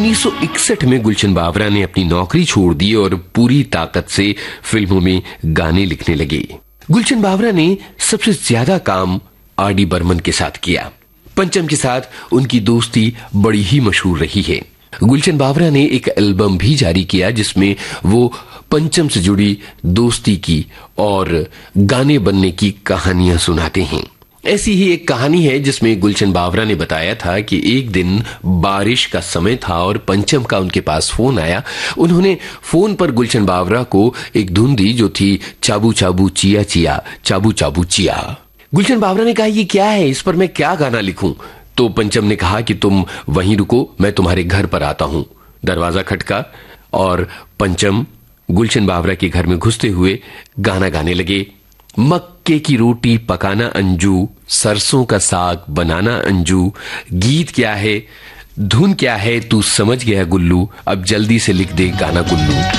1961 में गुलशन बावरा ने अपनी नौकरी छोड़ दी और पूरी ताकत से फिल्मों में गाने लिखने लगे। गुलशन बावरा ने सबसे ज्यादा काम आर.डी. बर्मन के साथ किया। पंचम के साथ उनकी दोस्ती बड़ी ही मशहूर रही है। गुलशन बावरा ने एक एल्बम भी जारी किया जिसमें वो पंचम से जुड़ी दोस्ती की और गाने बनने की कहानियां सुनाते हैं। ऐसी ही एक कहानी है जिसमें गुलशन बावरा ने बताया था कि एक दिन बारिश का समय था और पंचम का उनके पास फोन आया। उन्होंने फोन पर गुलशन बावरा को एक धुन दी जो थी चाबू चाबू चिया चिया, चाबू चाबू चिया। गुलशन बावरा ने कहा, ये क्या है, इस पर मैं क्या गाना लिखूं? तो पंचम ने कहा कि तुम वहीं रुको, मैं तुम्हारे घर पर आता हूं। दरवाजा खटका और पंचम गुलशन बावरा के घर में घुसते हुए गाना गाने लगे। मक्के की रोटी पकाना अंजू, सरसों का साग बनाना अंजू, गीत क्या है धुन क्या है तू समझ गया गुल्लू, अब जल्दी से लिख दे गाना गुल्लू।